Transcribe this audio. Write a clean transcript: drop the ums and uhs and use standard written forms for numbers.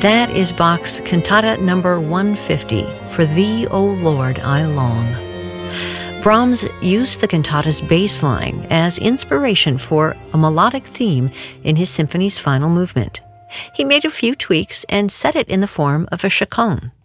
That is Bach's Cantata number 150, For Thee, O Lord, I Long. Brahms used the cantata's bass line as inspiration for a melodic theme in his symphony's final movement. He made a few tweaks and set it in the form of a chaconne.